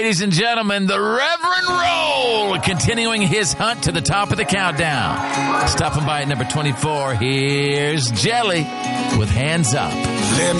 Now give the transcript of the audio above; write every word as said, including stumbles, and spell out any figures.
ladies and gentlemen, the Reverend Roll, continuing his hunt to the top of the countdown. Stopping by at number twenty-four, here's Jelly with Hands Up. Let me